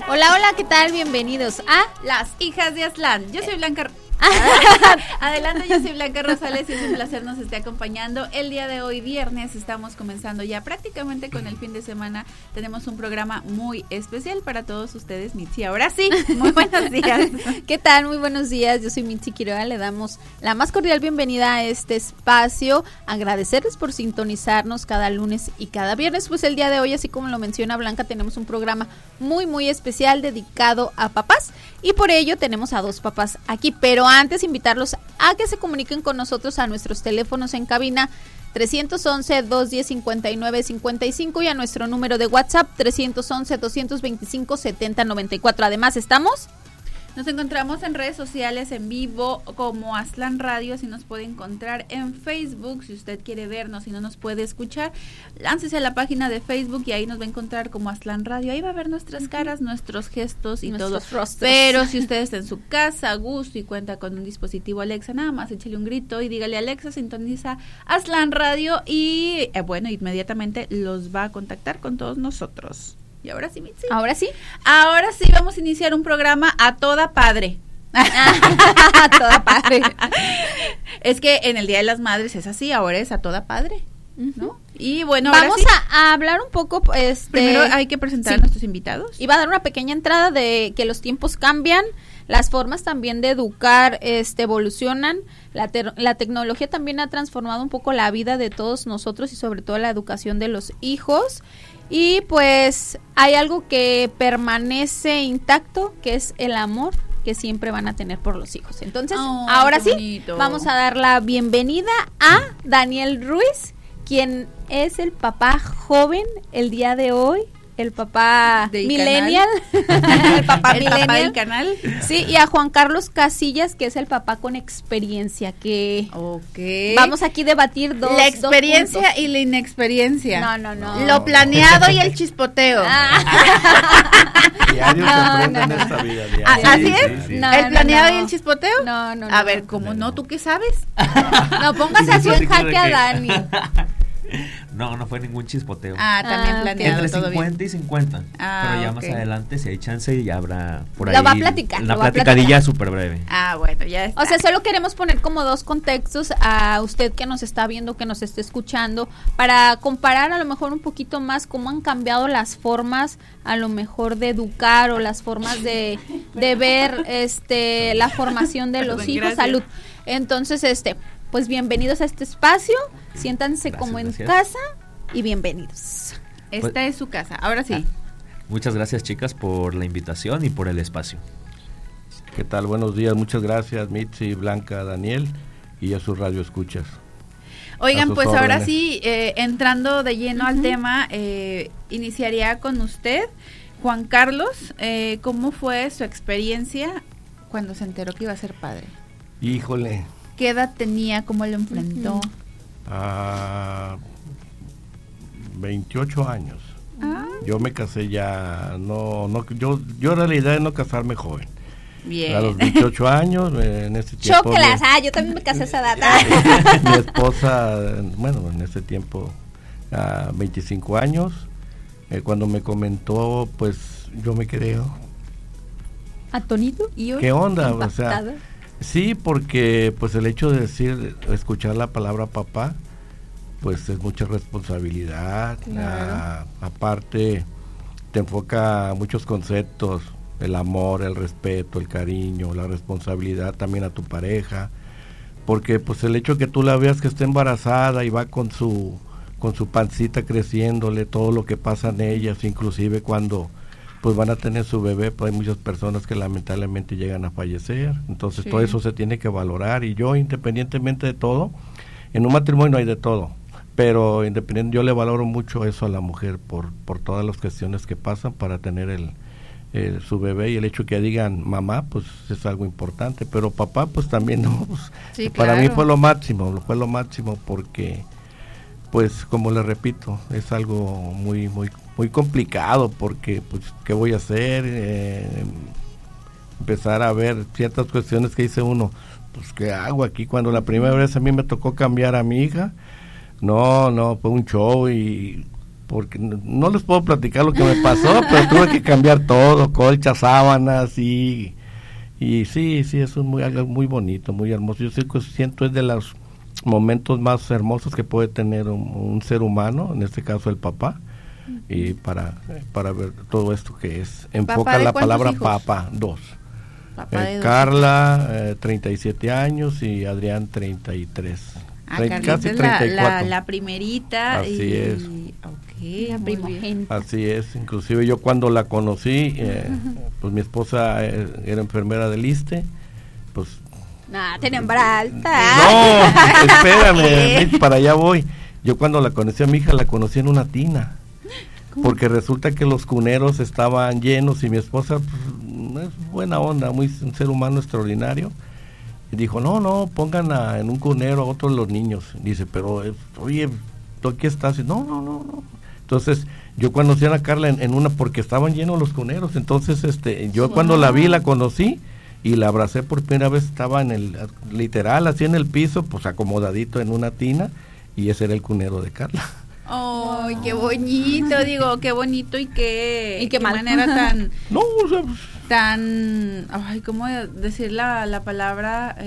Hola, hola, ¿qué tal? Bienvenidos a Las Hijas de Aztlán. Yo soy Blanca. Adelante, yo soy Blanca Rosales y es un placer nos esté acompañando. El día de hoy, viernes, estamos comenzando ya prácticamente con el fin de semana. Tenemos un programa muy especial para todos ustedes, Mitzi. Ahora sí, muy buenos días. ¿Qué tal? Muy buenos días, yo soy Mitzi Quiroga. Le damos la más cordial bienvenida a este espacio. Agradecerles por sintonizarnos cada lunes y cada viernes. Pues el día de hoy, así como lo menciona Blanca, tenemos un programa muy especial dedicado a papás. Y por ello tenemos a dos papás aquí, pero antes invitarlos a que se comuniquen con nosotros a nuestros teléfonos en cabina 311-210-5955 y a nuestro número de WhatsApp 311-225-7094. Además estamos... Nos encontramos en redes sociales en vivo como Aztlán Radio, así nos puede encontrar en Facebook. Si usted quiere vernos y no nos puede escuchar, láncese a la página de Facebook y ahí nos va a encontrar como Aztlán Radio. Ahí va a ver nuestras caras, nuestros gestos y nuestros todo. Rostros. Pero si usted está en su casa a gusto y cuenta con un dispositivo Alexa, nada más échale un grito y dígale: Alexa, sintoniza Aztlán Radio y bueno, inmediatamente los va a contactar con todos nosotros. Y ahora sí, Mitzi. Ahora sí vamos a iniciar un programa a toda padre. A toda padre. Es que en el Día de las Madres es así, ahora es a toda padre, ¿no? Y bueno, vamos a hablar un poco, primero hay que presentar a nuestros invitados. Y va a dar una pequeña entrada de que los tiempos cambian, las formas también de educar evolucionan, la tecnología también ha transformado un poco la vida de todos nosotros y sobre todo la educación de los hijos. Y pues hay algo que permanece intacto, que es el amor que siempre van a tener por los hijos. Entonces, ahora sí, bonito. Vamos a dar la bienvenida a Daniel Ruiz, quien es el papá joven el día de hoy, el papá millennial, el papá del canal. Sí, y a Juan Carlos Casillas, que es el papá con experiencia, que vamos aquí a debatir la experiencia y la inexperiencia. No. Lo planeado y el chispoteo. Diario se aprende en esta vida. ¿Así es? Sí. No, ¿El planeado y el chispoteo? No. A ver, ¿cómo no? ¿Tú qué sabes? No, póngase así en jaque a Dani. No fue ningún chispoteo. También planeado. Entre todo 50 bien. y 50. Pero ya más adelante, si hay chance, ya habrá por ahí. Lo va a platicar. Una platicadilla súper breve. Bueno, ya está. O sea, solo queremos poner como dos contextos a usted que nos está viendo, que nos está escuchando, para comparar a lo mejor un poquito más cómo han cambiado las formas, a lo mejor de educar o las formas de ver la formación de los hijos. Gracias. Salud. Entonces, pues bienvenidos a este espacio, siéntanse como en casa y bienvenidos. Esta es su casa, ahora sí. Muchas gracias, chicas, por la invitación y por el espacio. ¿Qué tal? Buenos días, muchas gracias, Mitzi, Blanca, Daniel y a sus radioescuchas. Oigan, pues órdenes. Ahora sí, entrando de lleno al tema, iniciaría con usted, Juan Carlos. ¿Cómo fue su experiencia cuando se enteró que iba a ser padre? Híjole. ¿Qué edad tenía? ¿Cómo lo enfrentó? 28 años. Yo me casé ya, yo era la idea de no casarme joven. Bien. A los 28 años, en ese tiempo. Chócalas, yo también me casé a esa edad. Mi esposa, bueno, en ese tiempo, 25 años. Cuando me comentó, pues yo me quedé. ¿Atónito? ¿Y hoy? ¿Qué onda? Impactada. O sea, sí, porque pues el hecho de escuchar la palabra papá, pues es mucha responsabilidad. Claro. Aparte, te enfoca muchos conceptos, el amor, el respeto, el cariño, la responsabilidad también a tu pareja, porque pues el hecho que tú la veas que está embarazada y va con su pancita creciéndole, todo lo que pasa en ellas, inclusive cuando pues van a tener su bebé, pues hay muchas personas que lamentablemente llegan a fallecer, entonces sí. Todo eso se tiene que valorar, y yo, independientemente de todo, en un matrimonio hay de todo, pero yo le valoro mucho eso a la mujer por todas las cuestiones que pasan para tener su bebé, y el hecho que digan mamá, pues es algo importante, pero papá pues también no, pues, sí, para claro. mí fue lo máximo porque pues como le repito, es algo muy complicado, porque pues qué voy a hacer, empezar a ver ciertas cuestiones que dice uno, pues qué hago aquí, cuando la primera vez a mí me tocó cambiar a mi hija, no fue un show, y porque no les puedo platicar lo que me pasó, pero tuve que cambiar todo, colchas, sábanas y sí, eso es algo muy bonito, muy hermoso. Yo siento es de los momentos más hermosos que puede tener un ser humano, en este caso el papá, y para ver todo esto que es. Enfoca la palabra hijos? Papá, 2. Carla, 37 años y Adrián, 33. Casi 34. La primerita. Así es. Okay, la primogénita. Así es. Inclusive yo cuando la conocí, pues mi esposa era enfermera del ISSSTE, pues... tenía vara alta. No, espérame, para allá voy. Yo cuando la conocí a mi hija, la conocí en una tina. ¿Cómo? Porque resulta que los cuneros estaban llenos y mi esposa, pues, es buena onda, un ser humano extraordinario. Y dijo, no, pongan en un cunero a otros los niños. Dice, pero, oye, ¿tú aquí estás? Y, no. Entonces, yo conocí a Ana Carla en una, porque estaban llenos los cuneros. Entonces, yo cuando la vi, la conocí y la abracé por primera vez. Estaba literal, así en el piso, pues acomodadito en una tina, y ese era el cunero de Carla. ¡Ay, qué bonito! Digo, qué bonito y qué manera tan... No, o sea... tan, ¿cómo decir la palabra?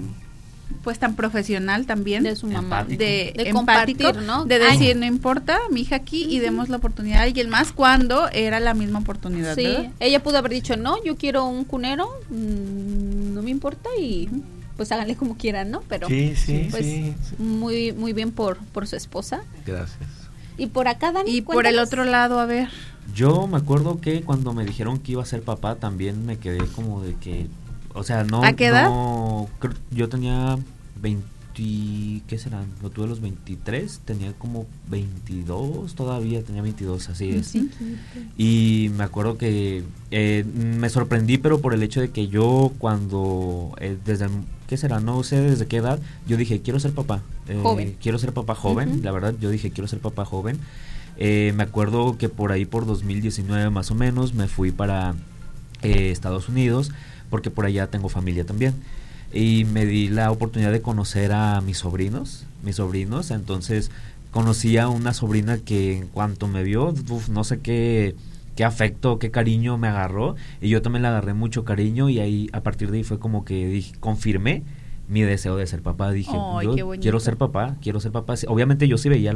Pues tan profesional también. De su mamá. Empático. De compartir, ¿no? De decir, no importa, mi hija aquí, y demos la oportunidad a alguien más, cuando era la misma oportunidad, sí, ¿verdad? Ella pudo haber dicho, no, yo quiero un cunero, no me importa, y pues háganle como quieran, ¿no? Pero sí. muy muy bien por su esposa. Gracias. Y por acá, Dani, y por el otro lado, a ver. Yo me acuerdo que cuando me dijeron que iba a ser papá, también me quedé como de que, o sea, no... ¿A qué edad? Yo tenía 20, ¿qué serán? Lo tuve a los 23, tenía como 22, todavía tenía 22, así es. Sí. Y me acuerdo que me sorprendí, pero por el hecho de que yo cuando, desde, ¿qué será? No sé desde qué edad, yo dije, quiero ser papá. Joven. Quiero ser papá joven, la verdad, yo dije, quiero ser papá joven. Me acuerdo que por 2019 más o menos me fui para Estados Unidos, porque por allá tengo familia también, y me di la oportunidad de conocer a mis sobrinos, entonces conocí a una sobrina que en cuanto me vio, no sé qué afecto, qué cariño me agarró, y yo también le agarré mucho cariño, y ahí a partir de ahí fue como que dije, confirmé mi deseo de ser papá. Dije, yo quiero ser papá. Obviamente yo sí veía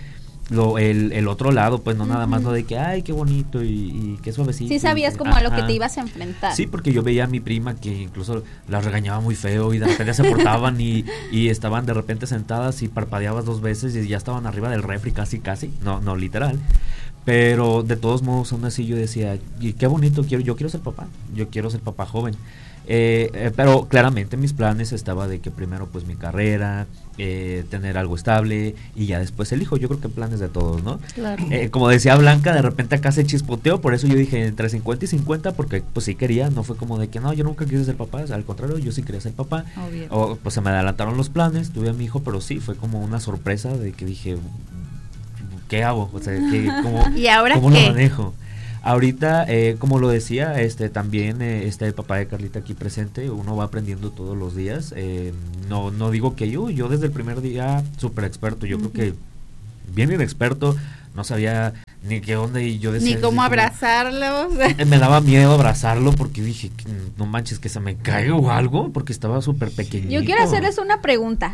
el otro lado, pues no nada más lo de que ay, qué bonito y qué suavecito. Sí sabías como a lo que te ibas a enfrentar. Sí, porque yo veía a mi prima que incluso las regañaba muy feo y de repente se portaban y estaban de repente sentadas y parpadeabas 2 veces y ya estaban arriba del refri casi, no literal. Pero de todos modos aún así yo decía, y qué bonito, yo quiero ser papá joven. Pero claramente mis planes estaba de que primero pues mi carrera, tener algo estable y ya después el hijo. Yo creo que planes de todos, ¿no? Claro. Como decía Blanca, de repente acá se chispoteó, por eso yo dije entre 50 y 50, porque pues sí quería, no fue como de que no, yo nunca quise ser papá, al contrario, yo sí quería ser papá. O pues se me adelantaron los planes, tuve a mi hijo, pero sí fue como una sorpresa de que dije, ¿qué hago? O sea, ¿y ahora ¿cómo qué? lo manejo? Ahorita, como lo decía, también el papá de Carlita aquí presente, uno va aprendiendo todos los días. No digo que yo desde el primer día súper experto, yo creo que bien inexperto, no sabía ni qué onda y yo decía... Ni cómo abrazarlo. Me daba miedo abrazarlo porque dije, no manches, que se me caiga o algo, porque estaba súper pequeñito. Yo quiero hacerles una pregunta,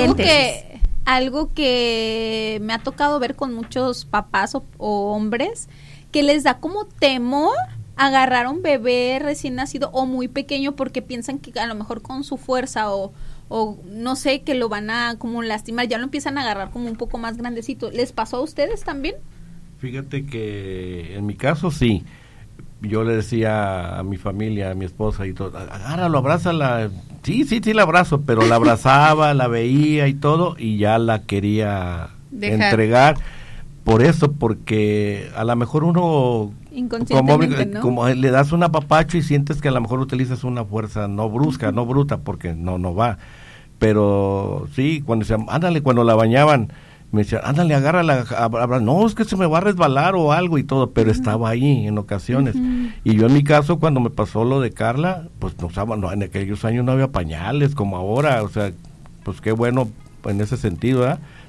algo que me ha tocado ver con muchos papás o hombres, que les da como temor agarrar a un bebé recién nacido o muy pequeño porque piensan que a lo mejor con su fuerza o no sé, que lo van a como lastimar, ya lo empiezan a agarrar como un poco más grandecito. ¿Les pasó a ustedes también? Fíjate que en mi caso sí. Yo le decía a mi familia, a mi esposa y todo, agárralo, abrázala. Sí, la abrazo, pero la abrazaba, la veía y todo, y ya la quería entregar. Por eso, porque a lo mejor uno inconscientemente, como le das un apapacho y sientes que a lo mejor utilizas una fuerza no brusca, no bruta, porque no va. Pero sí, cuando la bañaban, me decían, ándale, agárrala, no, es que se me va a resbalar o algo y todo, pero estaba ahí en ocasiones. Y yo en mi caso, cuando me pasó lo de Carla, pues en aquellos años no había pañales como ahora, o sea, pues qué bueno en ese sentido, ¿verdad?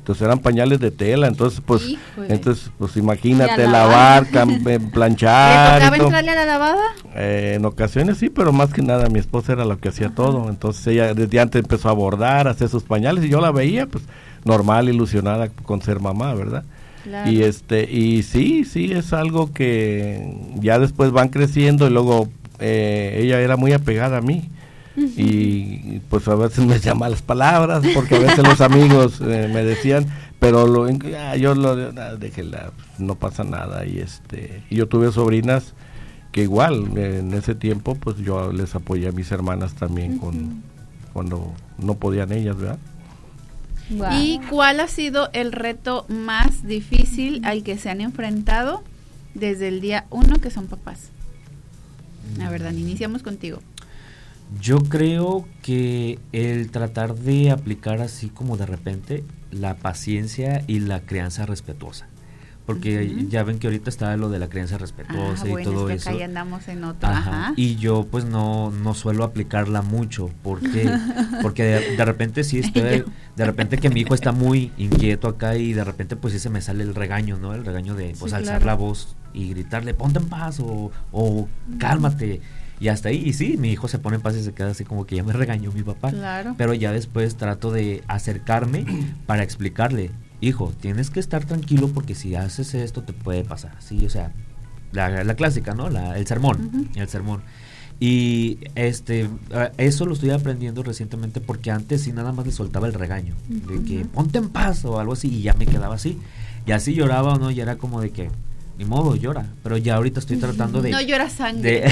Entonces eran pañales de tela, entonces pues imagínate, Y a lavar, planchar. ¿Le tocaba entrarle a la lavada? En ocasiones sí, pero más que nada mi esposa era la que hacía todo. Entonces ella desde antes empezó a bordar, a hacer sus pañales, y yo la veía pues normal, ilusionada con ser mamá, ¿verdad? Claro. Y sí es algo que ya después van creciendo, y luego ella era muy apegada a mí. Y pues a veces me decía malas palabras, porque a veces los amigos me decían, pero déjela, no pasa nada. Y yo tuve sobrinas que igual en ese tiempo pues yo les apoyé a mis hermanas también cuando no podían ellas, ¿verdad? Wow. ¿Y cuál ha sido el reto más difícil al que se han enfrentado desde el día 1 que son papás? La verdad, iniciamos contigo. Yo creo que el tratar de aplicar así como de repente la paciencia y la crianza respetuosa, porque ya ven que ahorita está lo de la crianza respetuosa y todo es que eso. acá ya andamos en otro. Ajá. Y yo pues no suelo aplicarla mucho, porque de repente sí estoy, de repente que mi hijo está muy inquieto acá, y de repente pues sí se me sale el regaño, ¿no? El regaño de pues alzar la voz y gritarle, ponte en paz o cálmate. Y hasta ahí, y sí, mi hijo se pone en paz y se queda así como que ya me regañó mi papá. Claro. Pero ya después trato de acercarme para explicarle, hijo, tienes que estar tranquilo porque si haces esto te puede pasar. Sí, o sea, la clásica, ¿no? El sermón, el sermón. Y eso lo estoy aprendiendo recientemente, porque antes sí nada más le soltaba el regaño, de que ponte en paz o algo así, y ya me quedaba así. Y así lloraba o no, y era como de que ni modo, llora, pero ya ahorita estoy tratando de... No llora sangre.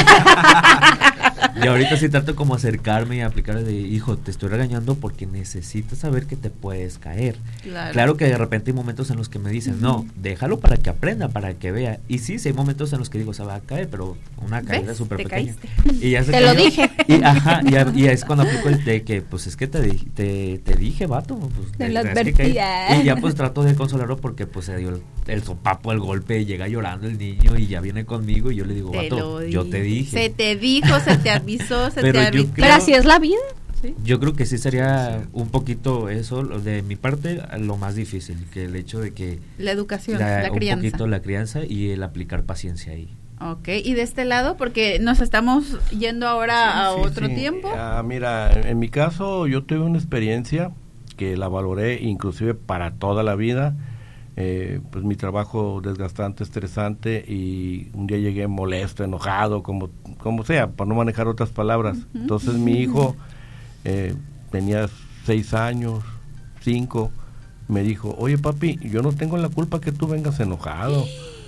Y ahorita sí trato como acercarme y aplicarle de, hijo, te estoy regañando porque necesitas saber que te puedes caer. Claro que de repente hay momentos en los que me dicen, no, déjalo para que aprenda, para que vea. Y sí hay momentos en los que digo, se va a caer, pero una caída súper pequeña. Y ya se te cayó. lo dije. Y es cuando aplico el de que, pues es que te dije, vato. Pues, te lo advertía. Y ya pues trato de consolarlo, porque pues se dio el sopapo, el golpe, llega llorando el niño y ya viene conmigo, y yo le digo, vato, yo te dije. Se te dijo, se te avisó, se te advirtió. Pero así es la vida. ¿Sí? Yo creo que sí sería un poquito eso, de mi parte, lo más difícil, que el hecho de que... La educación, la crianza. Un poquito la crianza y el aplicar paciencia ahí. Ok, y de este lado, porque nos estamos yendo ahora a otro tiempo. Mira, en mi caso yo tuve una experiencia que la valoré inclusive para toda la vida. Pues mi trabajo desgastante, estresante, y un día llegué molesto, enojado, como sea, para no manejar otras palabras. Entonces mi hijo tenía 6 años, 5, me dijo, oye papi, yo no tengo la culpa que tú vengas enojado.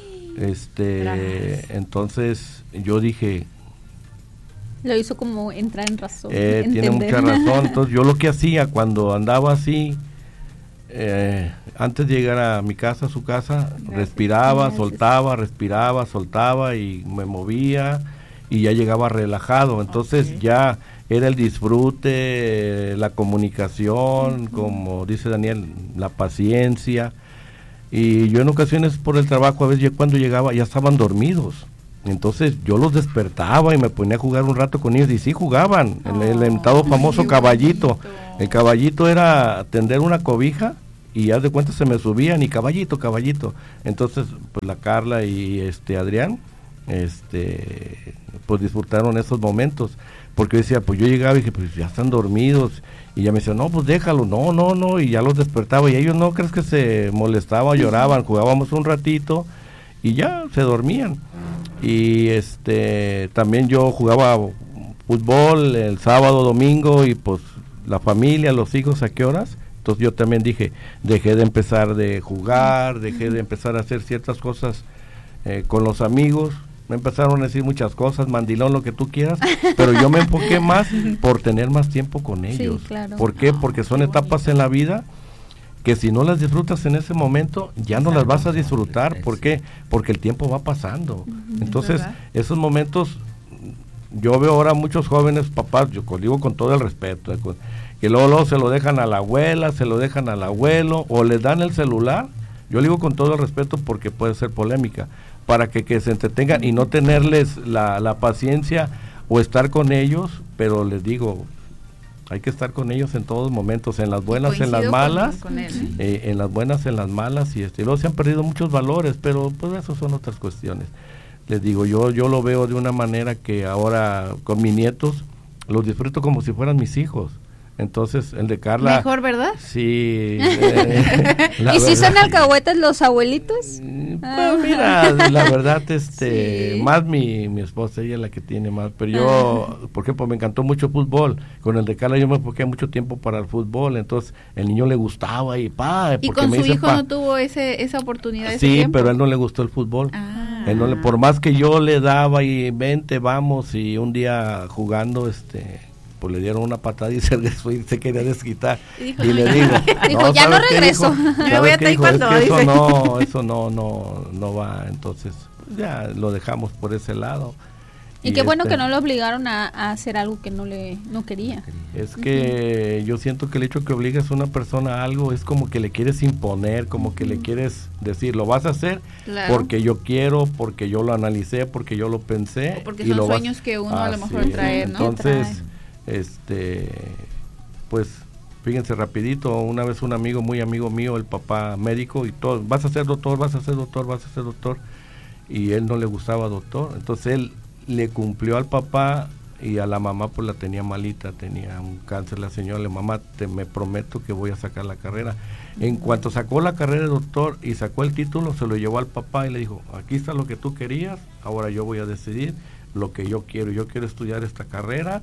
Entonces yo dije, lo hizo como entrar en razón, tiene mucha razón. Entonces yo lo que hacía cuando andaba así, antes de llegar a mi casa, a su casa, respiraba, soltaba, respiraba, soltaba, y me movía, y ya llegaba relajado. Entonces ya era el disfrute, la comunicación, como dice Daniel, la paciencia. Y yo en ocasiones por el trabajo, a veces cuando llegaba ya estaban dormidos. Entonces yo los despertaba y me ponía a jugar un rato con ellos, y sí jugaban, el inventado famoso caballito. El caballito era tender una cobija, y haz de cuenta se me subían, y caballito. Entonces pues la Carla y Adrián pues disfrutaron esos momentos, porque yo decía, pues yo llegaba y dije, pues ya están dormidos, y ya me decían, no, pues déjalo, no, y ya los despertaba, y ellos no crees que se molestaban, lloraban, jugábamos un ratito y ya se dormían. Y también yo jugaba fútbol el sábado, domingo, y pues la familia, los hijos, ¿a qué horas? Entonces yo también dije, dejé de empezar de jugar, dejé de empezar a hacer ciertas cosas con los amigos. Me empezaron a decir muchas cosas, mandilón, lo que tú quieras, pero yo me enfoqué más por tener más tiempo con ellos. Sí, claro. ¿Por qué? Porque son etapas en la vida que si no las disfrutas en ese momento, ya no las vas a disfrutar. ¿Por qué? Porque el tiempo va pasando. Entonces, esos momentos, yo veo ahora muchos jóvenes papás, yo digo con todo el respeto, que luego se lo dejan a la abuela, se lo dejan al abuelo, o les dan el celular. Yo digo con todo el respeto porque puede ser polémica, para que se entretengan y no tenerles la paciencia o estar con ellos, pero les digo, Hay que estar con ellos en todos momentos, en las buenas, en Coincido las malas, con él, en las buenas, en las malas, y luego se han perdido muchos valores, pero pues eso son otras cuestiones. Les digo, yo lo veo de una manera que ahora con mis nietos los disfruto como si fueran mis hijos. Entonces, el de Carla... Mejor, ¿verdad? Sí. ¿Y si son alcahuetas los abuelitos? Pues mira, la verdad, Sí. más mi esposa, ella es la que tiene más, pero yo, por ejemplo, me encantó mucho fútbol. Con el de Carla yo me enfoqué mucho tiempo para el fútbol, entonces el niño le gustaba y ¿Y con su hijo no tuvo esa oportunidad? Ese Sí, tiempo? pero a él no le gustó el fútbol. Él no por más que yo le daba y vente, vamos, y un día jugando, pues le dieron una patada y se quería desquitar. Y le digo, dijo, ya no regreso. Me voy a taekwondo, dice. dice. Eso no va, entonces ya lo dejamos por ese lado. Y qué bueno que no lo obligaron a hacer algo que no quería. Es que yo siento que el hecho que obligas a una persona a algo es como que le quieres imponer, como que le quieres decir, lo vas a hacer porque yo quiero, porque yo lo analicé, porque yo lo pensé. O porque son sueños que uno a lo mejor trae, ¿no? Entonces, pues fíjense rapidito, una vez un amigo, muy amigo mío, el papá médico y todo, vas a ser doctor, vas a ser doctor, vas a ser doctor, y él no le gustaba doctor, entonces él le cumplió al papá y a la mamá pues la tenía malita, tenía un cáncer la señora, mamá, me prometo que voy a sacar la carrera. En cuanto sacó la carrera de doctor y sacó el título, se lo llevó al papá y le dijo, aquí está lo que tú querías, ahora yo voy a decidir lo que yo quiero estudiar esta carrera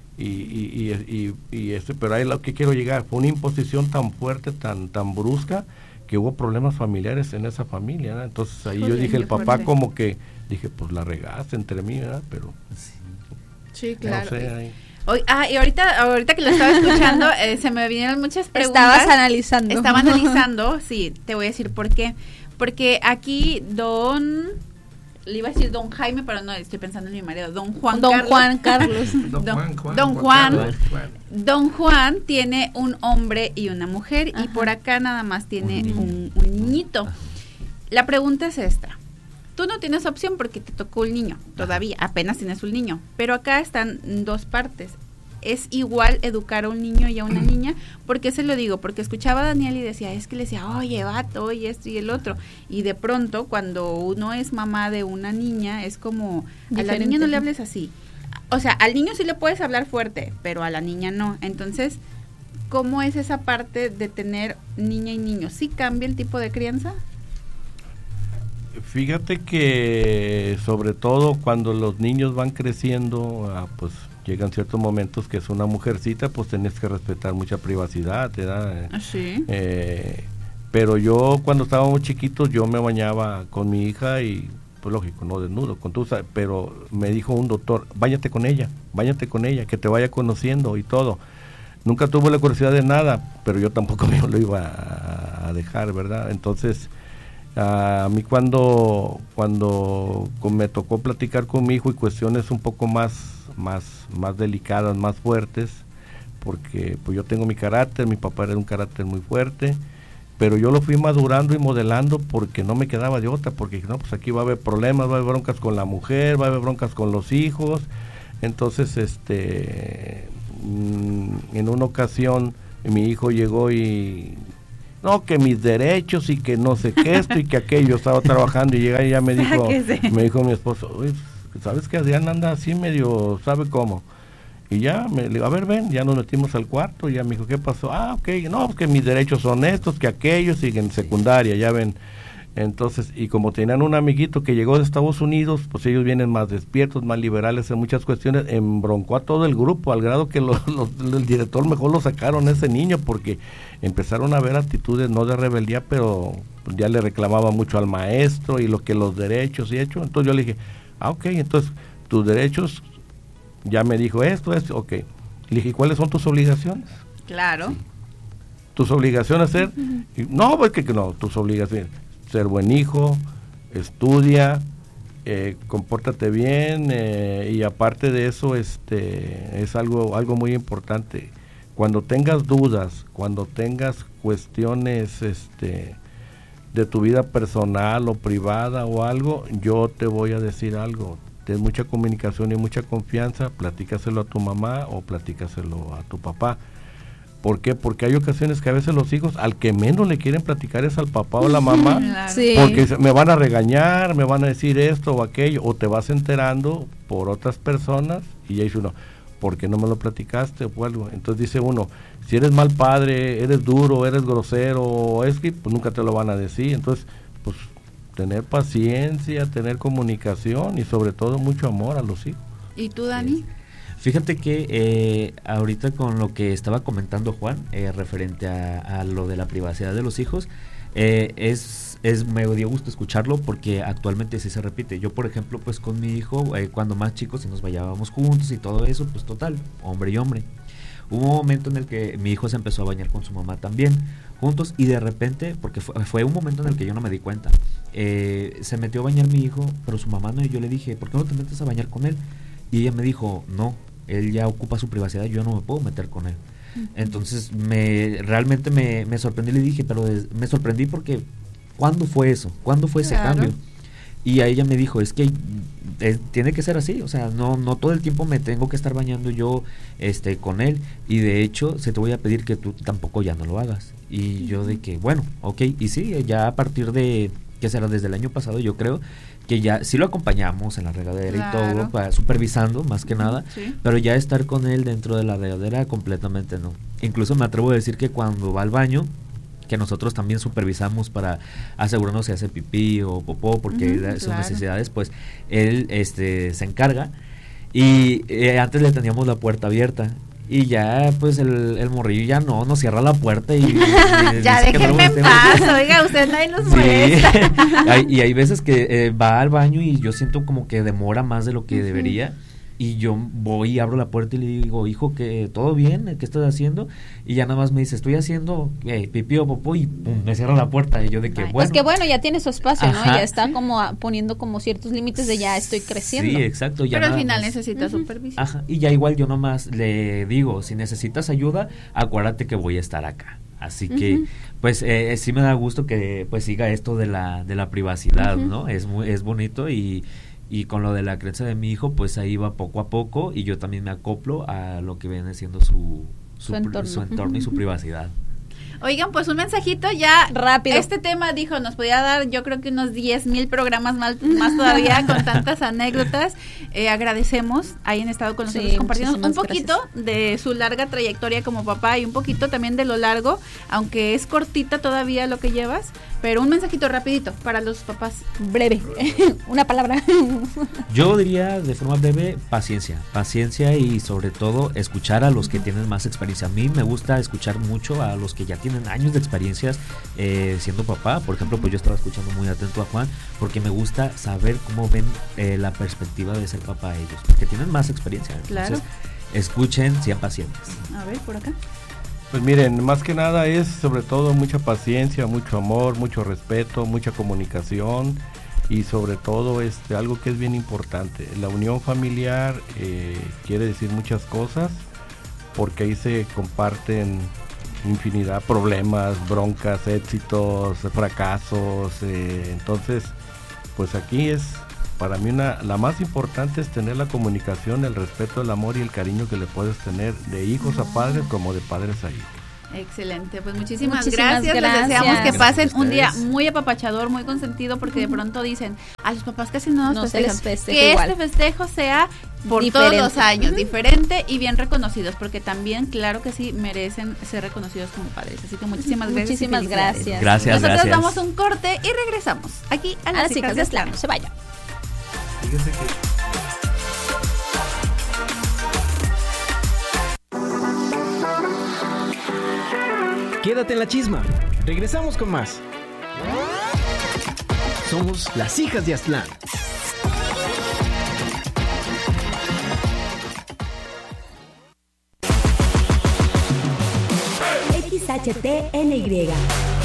pero ahí lo que quiero llegar, fue una imposición tan fuerte, tan brusca, que hubo problemas familiares en esa familia, ¿no? Entonces ahí yo dije, el papá fuerte. como que, dije, pues la regaste entre mí, ¿verdad? Pero Sí, claro. no sé, ahí. Y ahorita que lo estaba escuchando, se me vinieron muchas preguntas. Estabas analizando. Estaba analizando, sí, te voy a decir por qué. Porque aquí le iba a decir don Jaime, pero no, estoy pensando en mi marido, don Juan Carlos. Don Juan tiene un hombre y una mujer. Ajá. Y por acá nada más tiene un niñito. La pregunta es esta. Tú no tienes opción porque te tocó un niño, todavía, apenas tienes un niño, pero acá están dos partes. Es igual educar a un niño y a una niña. ¿Por qué se lo digo? Porque escuchaba a Daniel y decía, es que le decía, oye, vato, oye, esto y el otro. Y de pronto, cuando uno es mamá de una niña, es como, diferente. A la niña no le hables así. O sea, al niño sí le puedes hablar fuerte, pero a la niña no. Entonces, ¿cómo es esa parte de tener niña y niño? ¿Sí cambia el tipo de crianza? Fíjate que sobre todo cuando los niños van creciendo, pues llegan ciertos momentos que es una mujercita, pues tenés que respetar mucha privacidad, ¿verdad? ¿Sí? Pero yo cuando estábamos chiquitos yo me bañaba con mi hija y pues lógico, no desnudo, pero me dijo un doctor, báñate con ella, que te vaya conociendo y todo. Nunca tuve la curiosidad de nada, pero yo tampoco me lo iba a dejar, ¿verdad? Entonces, a mí cuando me tocó platicar con mi hijo y cuestiones un poco más delicadas, más fuertes, porque pues yo tengo mi carácter, mi papá era un carácter muy fuerte, pero yo lo fui madurando y modelando porque no me quedaba de otra, porque no, pues aquí va a haber problemas, va a haber broncas con la mujer, va a haber broncas con los hijos. Entonces en una ocasión mi hijo llegó y no, que mis derechos y que no sé qué esto y que aquello, estaba trabajando y llega y ya me dijo mi esposo, uy, ¿sabes que Adrián anda así medio, sabe cómo? Y ya, le digo, a ver, ven, ya nos metimos al cuarto, y ya me dijo, ¿qué pasó? Ok, no, que mis derechos son estos, que aquellos, y en secundaria, ya ven. Entonces, y como tenían un amiguito que llegó de Estados Unidos, pues ellos vienen más despiertos, más liberales en muchas cuestiones, embroncó a todo el grupo, al grado que el director mejor lo sacaron a ese niño, porque empezaron a ver actitudes no de rebeldía, pero ya le reclamaba mucho al maestro, y lo que los derechos y hecho. Entonces yo le dije, ok, entonces tus derechos, ya me dijo esto, ok. Le dije, ¿cuáles son tus obligaciones? Claro. Sí. Tus obligaciones ser, no, porque no, tus obligaciones, ser buen hijo, estudia, compórtate bien, y aparte de eso, es algo muy importante. Cuando tengas dudas, cuando tengas cuestiones, de tu vida personal o privada o algo, yo te voy a decir algo. ten mucha comunicación y mucha confianza, platícaselo a tu mamá o platícaselo a tu papá. ¿Por qué? Porque hay ocasiones que a veces los hijos al que menos le quieren platicar es al papá o la mamá, Claro. Sí. porque me van a regañar, me van a decir esto o aquello, o te vas enterando por otras personas y ya dice uno, ¿por qué no me lo platicaste o algo? Entonces dice uno, si eres mal padre, eres duro, eres grosero, es que pues nunca te lo van a decir. Entonces, pues tener paciencia, tener comunicación y sobre todo mucho amor a los hijos. ¿Y tú, Dani? Fíjate que ahorita con lo que estaba comentando Juan, referente a lo de la privacidad de los hijos, me dio gusto escucharlo porque actualmente sí se repite. Yo, por ejemplo, pues con mi hijo, cuando más chicos, si nos vayábamos juntos y todo eso, pues total, hombre y hombre. Hubo un momento en el que mi hijo se empezó a bañar con su mamá también, juntos, y de repente, porque fue un momento en el que yo no me di cuenta, se metió a bañar mi hijo, pero su mamá no, y yo le dije, ¿por qué no te metes a bañar con él? Y ella me dijo, no, él ya ocupa su privacidad, yo no me puedo meter con él. Entonces realmente me sorprendí, le dije, pero me sorprendí porque ¿cuándo fue eso? ¿Cuándo fue ese cambio? Y a ella me dijo, es que tiene que ser así, o sea, no todo el tiempo me tengo que estar bañando yo con él, y de hecho se te voy a pedir que tú tampoco ya no lo hagas. Y yo de que, bueno, ok, y sí, ya a partir de, ¿qué será? Desde el año pasado yo creo que ya sí lo acompañamos en la regadera y todo, supervisando más que nada, Sí. pero ya estar con él dentro de la regadera completamente no. Incluso me atrevo a decir que cuando va al baño, que nosotros también supervisamos para asegurarnos si hace pipí o popó, porque sus necesidades, pues él se encarga. Y antes le teníamos la puerta abierta. Y ya, pues, el morrillo ya no cierra la puerta y ya déjenme en paz, oiga, usted nadie nos molesta. Y hay veces que va al baño y yo siento como que demora más de lo que debería. Y yo voy y abro la puerta y le digo, hijo, que ¿todo bien? ¿Qué estás haciendo? Y ya nada más me dice, estoy haciendo pipí o popó, y pum, me cierra la puerta. Y yo de que, bueno. Es que bueno, ya tiene su espacio, ¿no? Ajá. Ya está como poniendo como ciertos límites de ya estoy creciendo. Sí, exacto. Ya Pero al nada final más necesita supervisión. Ajá, y ya igual yo nomás le digo, si necesitas ayuda, acuérdate que voy a estar acá. Así que, pues, sí me da gusto que pues siga esto de la privacidad, ¿no? Es bonito y con lo de la crianza de mi hijo, pues ahí va poco a poco, y yo también me acoplo a lo que viene siendo su entorno y su privacidad. Oigan, pues un mensajito ya rápido. Este tema, dijo, nos podía dar yo creo que unos 10,000 programas más todavía con tantas anécdotas. Agradecemos, hayan estado con nosotros compartiendo un poquito de su larga trayectoria como papá y un poquito también de lo largo, aunque es cortita todavía lo que llevas, pero un mensajito rapidito para los papás. Breve, una palabra. Yo diría de forma breve, paciencia y sobre todo escuchar a los que tienen más experiencia. A mí me gusta escuchar mucho a los que ya tienen años de experiencias siendo papá. Por ejemplo, pues yo estaba escuchando muy atento a Juan, porque me gusta saber cómo ven la perspectiva de ser papá ellos, porque tienen más experiencia. Entonces, Claro. Escuchen, sean pacientes. A ver, por acá. Pues miren, más que nada es sobre todo mucha paciencia, mucho amor, mucho respeto, mucha comunicación y sobre todo algo que es bien importante. La unión familiar quiere decir muchas cosas, porque ahí se comparten infinidad de problemas, broncas, éxitos, fracasos. Entonces, pues aquí es, para mí la más importante es tener la comunicación, el respeto, el amor y el cariño que le puedes tener de hijos a padres como de padres a hijos. Excelente, pues muchísimas Muchísimas gracias. Les gracias. deseamos que pasen Gracias a un día ustedes. muy apapachador, muy consentido, porque de pronto dicen, a los papás casi no nos se les festejan. festeja Que igual. este festejo sea por Diferente. todos los años, diferente y bien reconocidos, porque también, claro que sí, merecen ser reconocidos como padres. Así que muchísimas gracias. Muchísimas y felicidades. gracias. Gracias, Nosotros gracias. damos un corte y regresamos aquí a A las hijas de Aztlán, no se vayan. Fíjense que Quédate en la chisma. Regresamos con más. Somos las hijas de Aztlán. XHTNY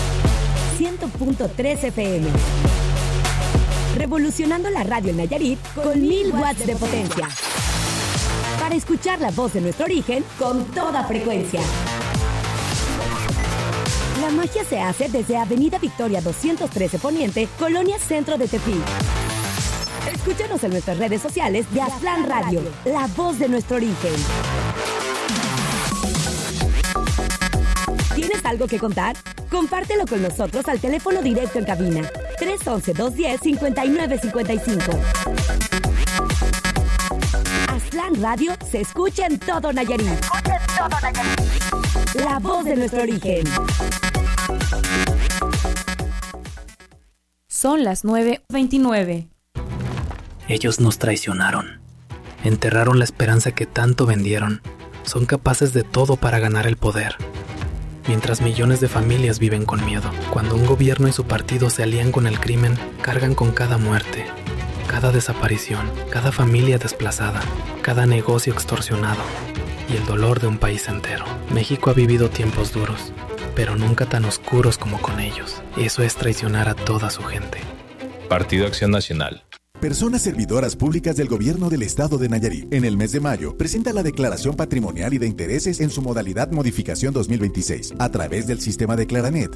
100.3 FM. Revolucionando la radio en Nayarit con 1000 watts de potencia. Para escuchar la voz de nuestro origen con toda frecuencia. La magia se hace desde Avenida Victoria 213 Poniente, Colonia Centro de Tepic. Escúchanos en nuestras redes sociales de Aztlán Radio, la voz de nuestro origen. ¿Tienes algo que contar? Compártelo con nosotros al teléfono directo en cabina 311-210-5955. Aztlán Radio se escucha en todo Nayarit. La voz de nuestro origen. Son las 9:29. Ellos nos traicionaron. Enterraron la esperanza que tanto vendieron. Son capaces de todo para ganar el poder. Mientras millones de familias viven con miedo. Cuando un gobierno y su partido se alían con el crimen, cargan con cada muerte, cada desaparición, cada familia desplazada, cada negocio extorsionado y el dolor de un país entero. México ha vivido tiempos duros, pero nunca tan oscuros como con ellos. Eso es traicionar a toda su gente. Partido Acción Nacional. Personas servidoras públicas del Gobierno del Estado de Nayarit. En el mes de mayo, presenta la declaración patrimonial y de intereses en su modalidad modificación 2026 a través del sistema de Declaranet.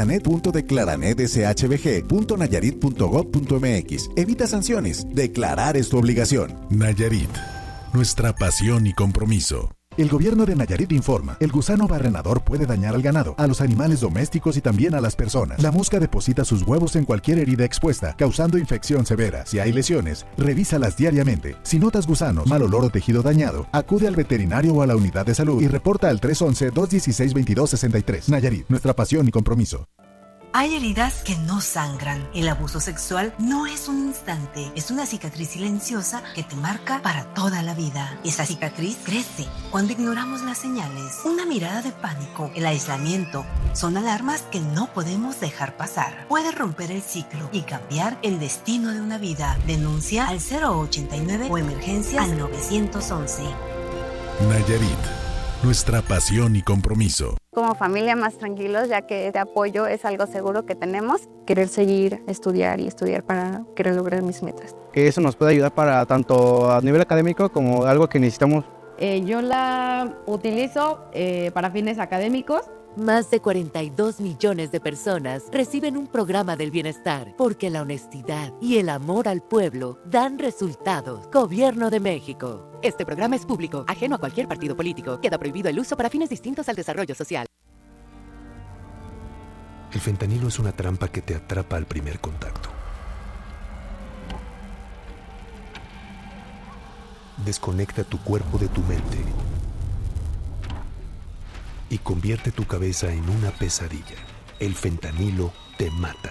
Declaranet.declaranet.nayarit.gov.mx. Evita sanciones. Declarar es tu obligación. Nayarit, nuestra pasión y compromiso. El gobierno de Nayarit informa, el gusano barrenador puede dañar al ganado, a los animales domésticos y también a las personas. La mosca deposita sus huevos en cualquier herida expuesta, causando infección severa. Si hay lesiones, revísalas diariamente. Si notas gusanos, mal olor o tejido dañado, acude al veterinario o a la unidad de salud y reporta al 311-216-2263. Nayarit, nuestra pasión y compromiso. Hay heridas que no sangran. El abuso sexual no es un instante, es una cicatriz silenciosa que te marca para toda la vida. Esa cicatriz crece cuando ignoramos las señales. Una mirada de pánico, el aislamiento, son alarmas que no podemos dejar pasar. Puede romper el ciclo y cambiar el destino de una vida. Denuncia al 089 o emergencias al 911. Nayarit, nuestra pasión y compromiso. Como familia más tranquilos, ya que este apoyo es algo seguro que tenemos. Querer seguir, estudiar para querer lograr mis metas. Que eso nos puede ayudar para tanto a nivel académico como algo que necesitamos. Yo la utilizo para fines académicos. Más de 42 millones de personas reciben un programa del bienestar porque la honestidad y el amor al pueblo dan resultados. Gobierno de México. Este programa es público, ajeno a cualquier partido político. Queda prohibido el uso para fines distintos al desarrollo social. El fentanilo es una trampa que te atrapa al primer contacto. Desconecta tu cuerpo de tu mente y convierte tu cabeza en una pesadilla. El fentanilo te mata.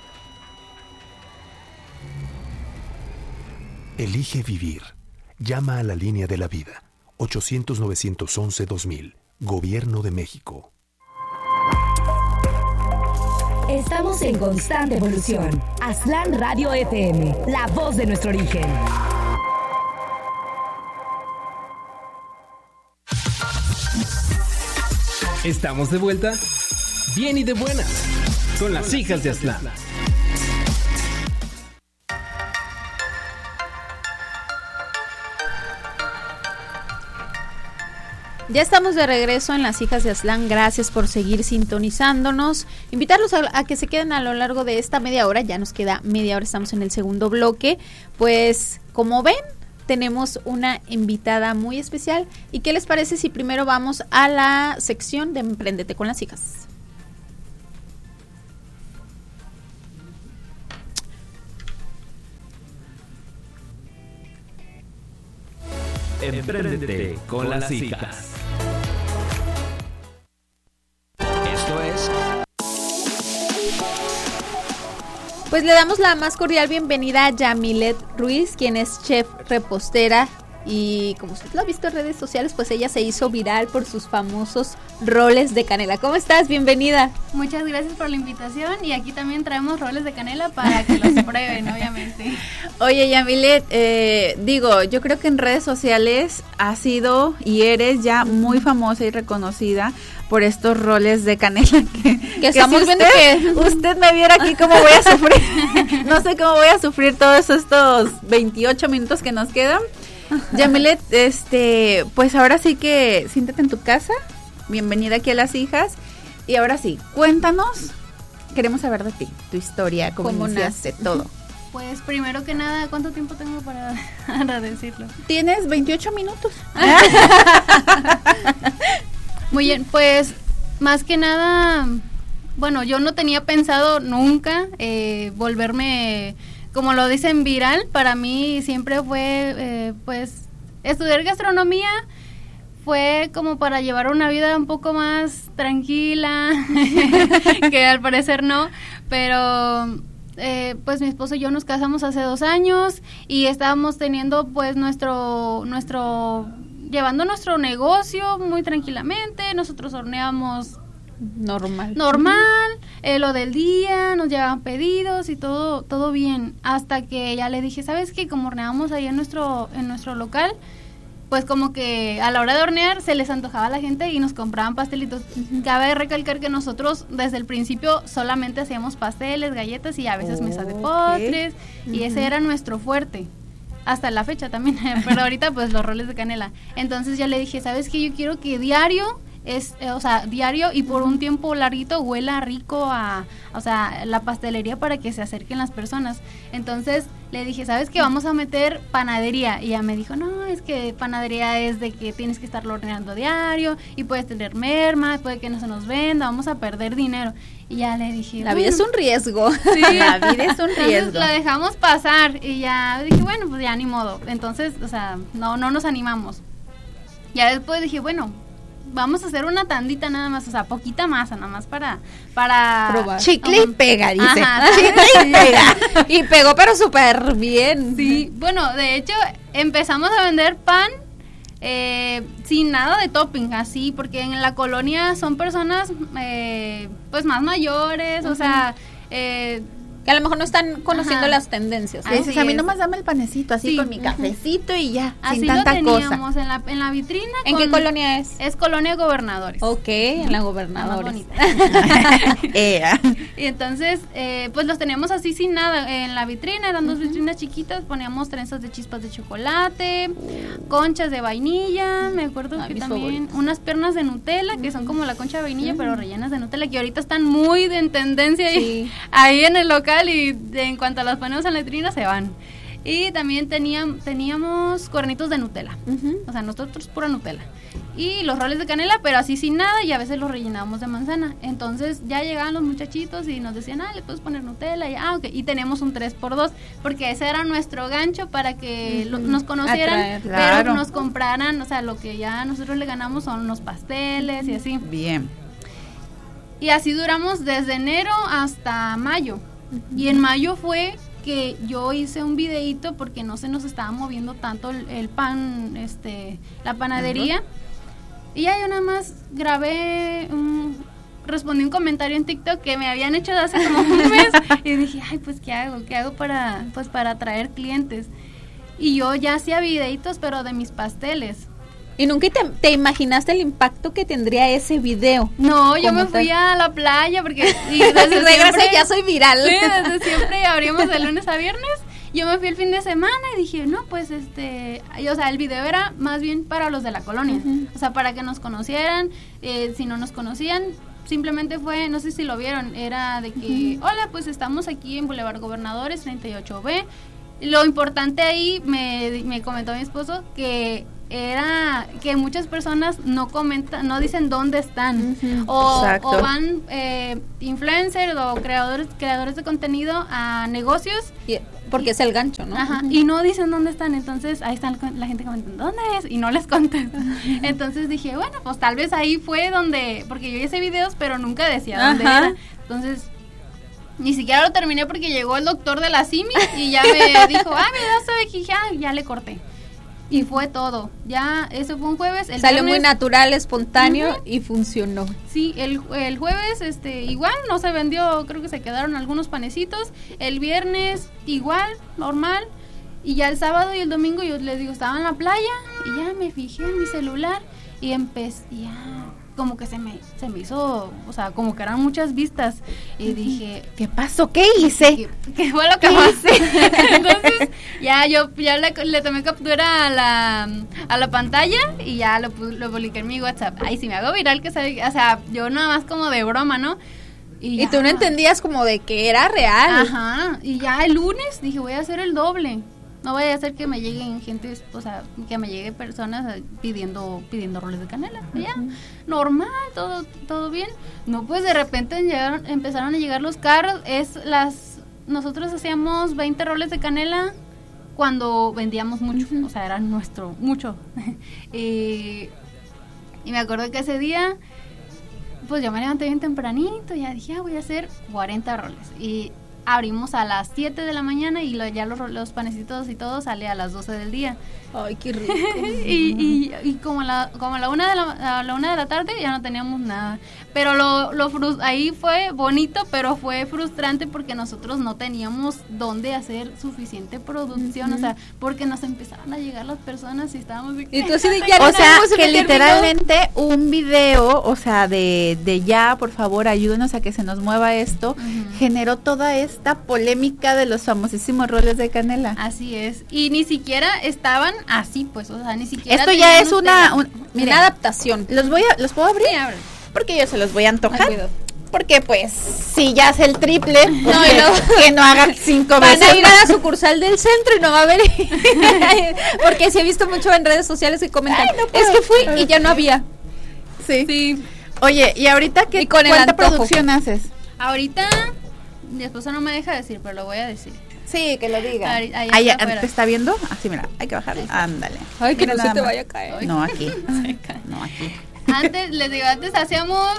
Elige vivir. Llama a la línea de la vida. 800-911-2000. Gobierno de México. Estamos en constante evolución. Aztlán Radio FM, la voz de nuestro origen. Estamos de vuelta, bien y de buenas, con las hijas de Aztlán. Ya estamos de regreso en Las Hijas de Aztlán. Gracias por seguir sintonizándonos. Invitarlos a que se queden a lo largo de esta media hora. Ya nos queda media hora, estamos en el segundo bloque. Pues, como ven, tenemos una invitada muy especial. ¿Y qué les parece si primero vamos a la sección de Emprendete con las Hijas? Emprendete con las hijas. Esto es... Pues le damos la más cordial bienvenida a Yamilet Ruiz, quien es chef repostera. Y como usted lo ha visto en redes sociales, pues ella se hizo viral por sus famosos roles de canela. ¿Cómo estás? Bienvenida. Muchas gracias por la invitación y aquí también traemos roles de canela para que los prueben, obviamente. Oye, Yamilet, yo creo que en redes sociales has sido y eres ya muy famosa y reconocida por estos roles de canela que estamos viendo que usted me viera aquí cómo voy a sufrir. No sé cómo voy a sufrir todos estos 28 minutos que nos quedan. Yamilet, pues ahora sí que siéntate en tu casa, bienvenida aquí a Las Hijas, y ahora sí, cuéntanos, queremos saber de ti, tu historia, cómo iniciaste todo. Pues primero que nada, ¿cuánto tiempo tengo para decirlo? Tienes 28 minutos. Muy bien, pues más que nada, bueno, yo no tenía pensado nunca volverme, como lo dicen, viral. Para mí siempre fue, pues, estudiar gastronomía fue como para llevar una vida un poco más tranquila, que al parecer no, pero pues mi esposo y yo nos casamos hace 2 años y estábamos teniendo pues llevando nuestro negocio muy tranquilamente. Nosotros horneamos normal, lo del día, nos llegaban pedidos y todo bien, hasta que ya le dije, ¿sabes qué? Como horneamos ahí en nuestro local, pues como que a la hora de hornear se les antojaba a la gente y nos compraban pastelitos. Cabe recalcar que nosotros desde el principio solamente hacíamos pasteles, galletas y a veces mesas de postres, y ese era nuestro fuerte. Hasta la fecha también, pero ahorita pues los roles de canela. Entonces ya le dije, ¿sabes qué? Yo quiero que diario y por un tiempo larguito huela rico la pastelería para que se acerquen las personas. Entonces le dije, ¿sabes qué? Vamos a meter panadería. Y ella me dijo, no, es que panadería es de que tienes que estarlo horneando diario y puedes tener merma, puede que no se nos venda, vamos a perder dinero. Y ya le dije, la vida es un riesgo. Sí, la vida es un riesgo. Entonces la dejamos pasar y ya dije, bueno, pues ya ni modo. Entonces, no nos animamos. Ya después dije, bueno, vamos a hacer una tandita nada más, poquita masa, nada más para probar. Chicle y pega, dice. Chicle y pega. Y pegó, pero súper bien. Sí, bueno, de hecho, empezamos a vender pan sin nada de topping, así, porque en la colonia son personas, pues, más mayores, que a lo mejor no están conociendo las tendencias, ¿no? A mí nomás dame el panecito, así con mi cafecito y ya, así sin tanta lo teníamos cosa. En la vitrina. ¿En qué colonia es? Es Colonia Gobernadores. Ok, en la Gobernadores. Y entonces, pues los teníamos así sin nada en la vitrina, eran 2 vitrinas chiquitas, poníamos trenzas de chispas de chocolate, conchas de vainilla, me acuerdo que también favoritos. Unas piernas de Nutella, que son como la concha de vainilla, pero rellenas de Nutella, que ahorita están muy en tendencia ahí en el local. Y en cuanto las ponemos en la vitrina se van. Y también teníamos cuernitos de Nutella, nosotros pura Nutella, y los roles de canela, pero así sin nada, y a veces los rellenábamos de manzana. Entonces ya llegaban los muchachitos y nos decían, le puedes poner Nutella, y okay. Y tenemos un 3x2, porque ese era nuestro gancho para que nos conocieran, pero nos compraran, lo que ya nosotros le ganamos son unos pasteles y así. Bien. Y así duramos desde enero hasta mayo. Y en mayo fue que yo hice un videíto porque no se nos estaba moviendo tanto el pan, la panadería. Y ya yo nada más grabé, respondí un comentario en TikTok que me habían hecho hace como un mes. Y dije, pues ¿qué hago para atraer clientes? Y yo ya hacía videitos, pero de mis pasteles. ¿Y nunca te imaginaste el impacto que tendría ese video? No, yo me fui a la playa porque desde siempre, ya soy viral. Sí, desde siempre abrimos de lunes a viernes. Yo me fui el fin de semana y dije, no, pues el video era más bien para los de la colonia, para que nos conocieran, si no nos conocían. Simplemente fue, no sé si lo vieron, era de que, hola, pues estamos aquí en Boulevard Gobernadores 38B. Lo importante ahí, me comentó mi esposo, que era que muchas personas no comentan, no dicen dónde están, o van influencers o creadores de contenido a negocios, porque es el gancho, ¿no? Y no dicen dónde están. Entonces ahí están la gente comentando ¿dónde es? Y no les contestan. Entonces dije, bueno, pues tal vez ahí fue donde, porque yo hice videos pero nunca decía dónde era. Entonces ni siquiera lo terminé porque llegó el doctor de la CIMI y ya me dijo, mira, soy aquí, ya le corté. Y fue todo. Ya, eso fue un jueves. Salió muy natural, espontáneo y funcionó. Sí, el jueves igual no se vendió, creo que se quedaron algunos panecitos. El viernes igual, normal. Y ya el sábado y el domingo yo les digo, estaba en la playa y ya me fijé en mi celular y empecé, como que se me hizo, como que eran muchas vistas y dije, ¿qué pasó? ¿Qué hice? ¿Qué fue lo que hice? Entonces ya le tomé captura a la pantalla y ya lo publiqué en mi WhatsApp. Ay, si me hago viral, que yo nada más como de broma, ¿no? Y tú no entendías como de que era real. Ajá, y ya el lunes dije, voy a hacer el doble. No voy a hacer que me lleguen gente, o sea, que me lleguen personas pidiendo roles de canela. Ya, normal, todo bien. No, pues de repente empezaron a llegar los carros. Nosotros hacíamos 20 roles de canela cuando vendíamos mucho, o sea, era nuestro, mucho. Y me acuerdo que ese día, pues yo me levanté bien tempranito, ya dije, voy a hacer 40 roles. Y abrimos a las 7 de la mañana y ya los panecitos y todo sale a las 12 del día. Ay, qué rico. y como a la 1 de la tarde ya no teníamos nada. Pero ahí fue bonito, pero fue frustrante porque nosotros no teníamos dónde hacer suficiente producción, o sea, porque nos empezaron a llegar las personas y estábamos... Y tú así de ya o sea, que literalmente un video, o sea, de ya, por favor, ayúdenos a que se nos mueva esto, generó toda esta polémica de los famosísimos roles de canela. Así es, y ni siquiera estaban así, pues, o sea, ni siquiera... Esto ya es una adaptación. ¿Los puedo abrir? Sí, abre. Porque yo se los voy a antojar. Porque pues, si ya hace el triple, que no haga 5 veces. Van a ir a la sucursal del centro y no va a haber. Porque sí he visto mucho en redes sociales que comentan, es que fui y ya no había. Sí. Oye, ¿y ahorita cuánta producción haces? Ahorita, mi esposa no me deja decir, pero lo voy a decir. Sí, que lo diga. Ahí ¿te está viendo? Así, mira, hay que bajarle. Ándale. Ay, que no se te vaya a caer. No, aquí. No, aquí. Antes hacíamos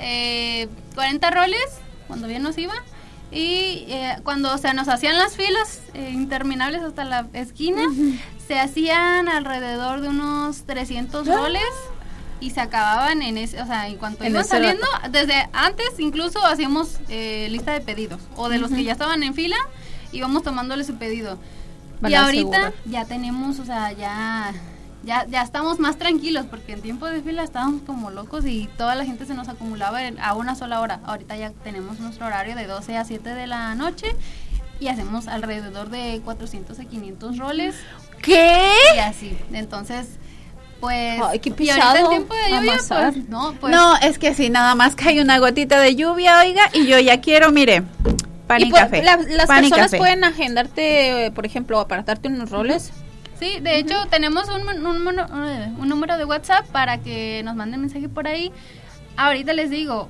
40 roles, cuando bien nos iba, y cuando nos hacían las filas interminables hasta la esquina, se hacían alrededor de unos 300 roles, y se acababan en cuanto iban saliendo, desde antes incluso hacíamos lista de pedidos, o de los que ya estaban en fila, íbamos tomándoles su pedido. Y ahorita ya tenemos, o sea, ya estamos más tranquilos, porque en tiempo de fila estábamos como locos y toda la gente se nos acumulaba a una sola hora. Ahorita ya tenemos nuestro horario de 12 a 7 de la noche y hacemos alrededor de 400 a 500 roles. ¿Qué? Y así, entonces... Pues, ay, qué y ahorita en tiempo de lluvia, no, es que sí, nada más cae una gotita de lluvia, oiga, y yo ya quiero, mire, pan y café. Las personas pueden agendarte, por ejemplo, apartarte unos roles. Sí, de hecho tenemos un número de WhatsApp para que nos manden mensaje por ahí. Ahorita les digo,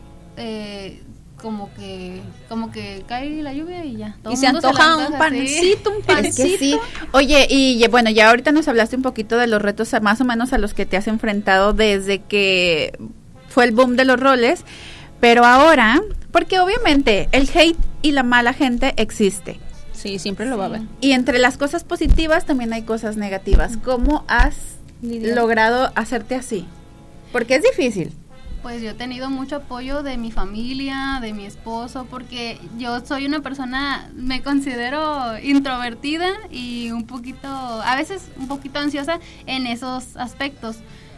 como que cae la lluvia y ya. Y se antoja un pancito. Es que sí. Oye, y bueno, ya ahorita nos hablaste un poquito de los retos más o menos a los que te has enfrentado desde que fue el boom de los roles, pero ahora, porque obviamente el hate y la mala gente existe. Sí, siempre lo va a haber. Y entre las cosas positivas también hay cosas negativas. ¿Cómo has logrado hacerte así? Porque es difícil. Pues yo he tenido mucho apoyo de mi familia, de mi esposo, porque yo soy una persona, me considero introvertida y a veces un poquito ansiosa en esos aspectos,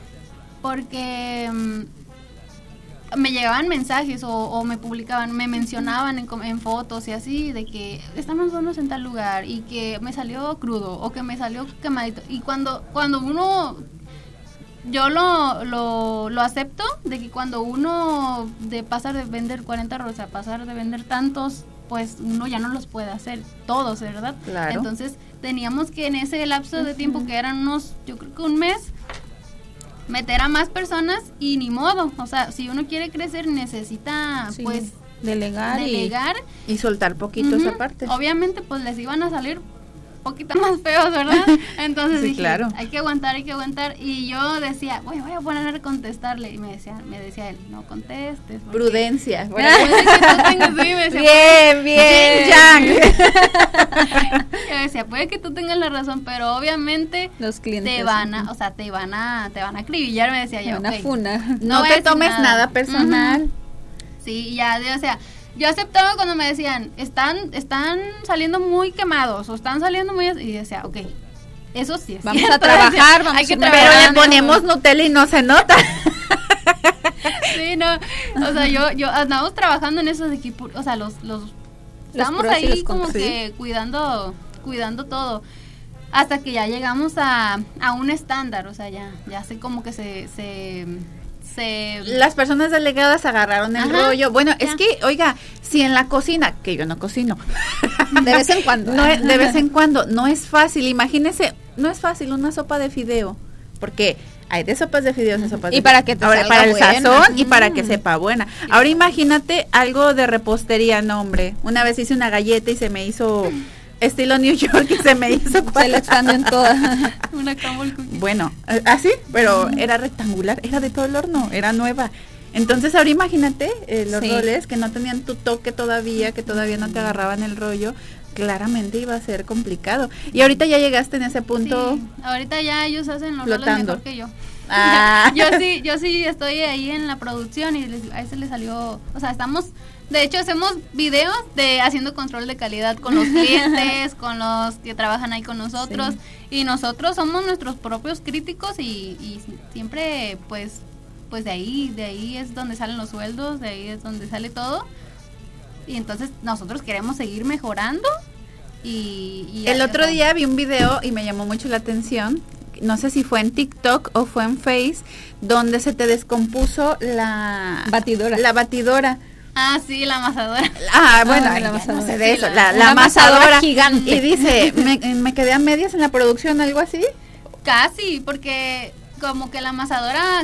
porque me llegaban mensajes o me publicaban, me mencionaban en fotos y así, de que estamos buenos en tal lugar y que me salió crudo o que me salió quemadito. Y cuando uno... Yo lo acepto, de que cuando uno pasar de vender 40 roles a pasar de vender tantos, pues uno ya no los puede hacer todos, ¿verdad? Claro. Entonces teníamos que en ese lapso de tiempo, que eran yo creo que un mes, meter a más personas y ni modo. O sea, si uno quiere crecer necesita pues delegar y soltar poquito esa parte. Obviamente pues les iban a salir poquito más feos, ¿verdad? Entonces sí, dije, claro. hay que aguantar, y yo decía, voy a poner a contestarle, y me decía él, no contestes. Prudencia. Puede que tú tengas, me decía, bien, yo decía, puede que tú tengas la razón, pero obviamente los clientes te van a acribillar, me decía yo. Una funa. No te tomes nada personal. Sí, ya, o sea, yo aceptaba cuando me decían, están saliendo muy quemados, o están saliendo muy... Y decía, ok, eso sí es vamos a trabajar, pero le ponemos Nutella y no se nota. Sí, no, o sea, yo andamos trabajando en esos equipos, o sea, los estamos ahí como que cuidando todo, hasta que ya llegamos a un estándar, o sea, ya sé como que se las personas delegadas agarraron el rollo. Bueno, es que, oiga, si en la cocina, que yo no cocino, de vez en cuando, de vez en cuando, no es fácil, imagínese, no es fácil una sopa de fideo, porque hay de sopas de fideos a sopas de para que te salga para el buena. sazón y para que sepa buena. Ahora imagínate algo de repostería, no hombre, una vez hice una galleta y se me hizo estilo New York y se me hizo se le expandió en toda una crumble cookie. Bueno, así, pero era rectangular, era de todo el horno, era nueva. Entonces ahora imagínate los roles que no tenían tu toque todavía, que todavía no te agarraban el rollo, claramente iba a ser complicado. Y ahorita ya llegaste en ese punto. Sí, ahorita ya ellos hacen los flotando. roles mejor que yo. Ah. yo sí estoy ahí en la producción y a ese le salió, o sea, de hecho hacemos videos de haciendo control de calidad con los clientes, con los que trabajan ahí con nosotros, y nosotros somos nuestros propios críticos y siempre pues de ahí es donde salen los sueldos, de ahí es donde sale todo. Y entonces nosotros queremos seguir mejorando y el otro día vi un video y me llamó mucho la atención, no sé si fue en TikTok o fue en Face, donde se te descompuso la batidora. Ah, sí, la amasadora. Ah, bueno, no sé de eso, la amasadora gigante. Y dice, me quedé a medias en la producción, algo así. Casi, porque como que la amasadora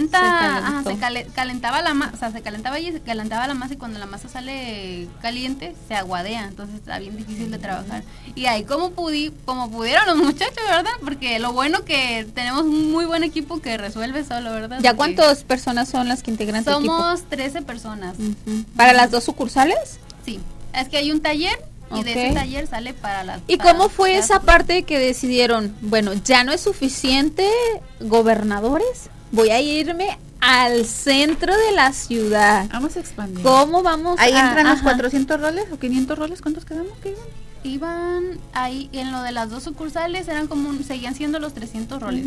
calentaba la masa, o sea, se calentaba la masa, y cuando la masa sale caliente se aguadea, entonces está bien difícil de trabajar. Y ahí como pudieron los muchachos, ¿verdad? Porque lo bueno que tenemos un muy buen equipo que resuelve solo, ¿verdad? ¿Ya cuántas personas son las que integran tu equipo? Somos 13 personas. ¿Para las 2 sucursales? Sí, es que hay un taller. Y de ese taller sale para las... ¿Y cómo fue esa parte que decidieron, bueno, ya no es suficiente gobernadores, voy a irme al centro de la ciudad? Vamos a expandir. ¿Cómo vamos ahí entran los 400 roles o 500 roles? ¿Cuántos quedamos? ¿Qué iban? Ahí en lo de las 2 sucursales seguían siendo los 300 roles.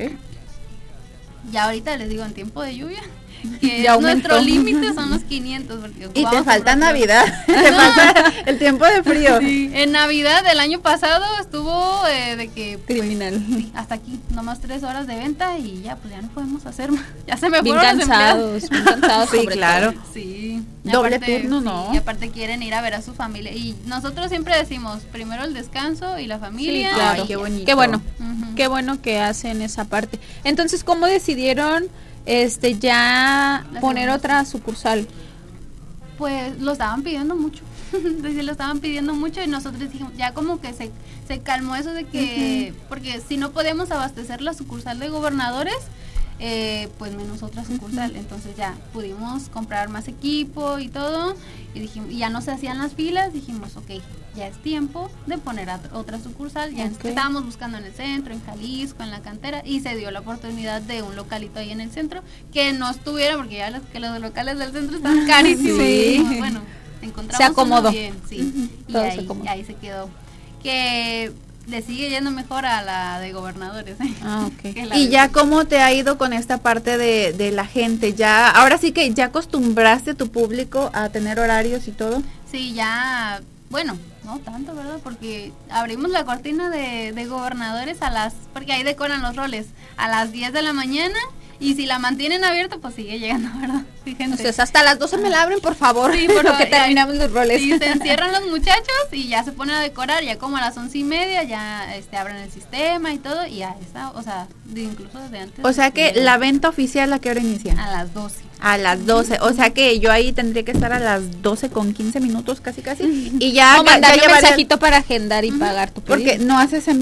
Ya ahorita les digo, en tiempo de lluvia, que nuestro límite son los 500. Y te falta Navidad, te falta el tiempo de frío. Sí. En Navidad del año pasado estuvo de que... criminal. Sí, hasta aquí, nomás 3 horas de venta y ya, pues ya no podemos hacer más. Ya se me bien fueron cansados, los bien cansados. Sí, claro. Todo. Sí. Doble turno, ¿no? Y aparte quieren ir a ver a su familia. Y nosotros siempre decimos, primero el descanso y la familia. Sí, claro. Ay, qué bonito. Qué bueno, qué bueno que hacen esa parte. Entonces, ¿cómo decidieron ya poner otra sucursal? Pues lo estaban pidiendo mucho. Lo estaban pidiendo mucho y nosotros dijimos, ya como que se calmó eso de que, porque si no podíamos abastecer la sucursal de Gobernadores, pues menos otra sucursal, entonces ya pudimos comprar más equipo y todo, y dijimos, y ya no se hacían las filas, dijimos, ok, ya es tiempo de poner otra sucursal, ya estábamos buscando en el centro, en Jalisco, en la cantera, y se dio la oportunidad de un localito ahí en el centro, que no estuviera, porque ya los locales del centro están carísimos, y bueno, encontramos se acomodó. Bien, sí, y ahí se quedó, que le sigue yendo mejor a la de Gobernadores. Y ya cómo te ha ido con esta parte de la gente, ya, ahora sí que ya acostumbraste a tu público a tener horarios y todo. Sí, ya, bueno, no tanto, ¿verdad? Porque abrimos la cortina de Gobernadores porque ahí decoran los roles, a las 10 de la mañana, y si la mantienen abierta, pues sigue llegando, ¿verdad? Fíjense. Entonces, hasta las 12 me la abren, por favor, sí, por lo que terminamos los roles. Y se encierran los muchachos y ya se ponen a decorar, ya como a las 11:30 ya abren el sistema y todo, y ya está, o sea, incluso desde antes. O sea que la venta oficial, ¿a qué hora inicia? A las 12. A las 12, o sea que yo ahí tendría que estar a las 12 con 15 minutos casi, y ya... O mandarle un mensajito para agendar y pagar tu pedido. Porque no haces